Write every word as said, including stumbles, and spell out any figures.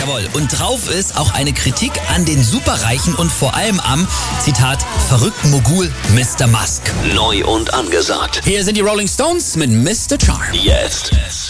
Jawohl. Und drauf ist auch eine Kritik an den Superreichen und vor allem am, Zitat, verrückten Mogul Mister Musk. Neu und angesagt. Hier sind die Rolling Stones mit Mister Charm. Jetzt.